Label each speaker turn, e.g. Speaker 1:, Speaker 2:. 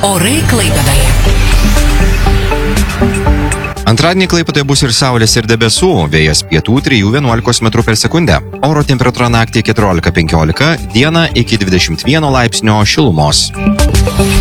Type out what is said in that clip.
Speaker 1: Orai Klaipėdoje.
Speaker 2: Antradienį Klaipėdoje bus ir saulės, ir debesų, vėjas pietų 3–11 m/s. Oro temperatūra naktį 14–15, dieną iki 21 laipsnio šilumos.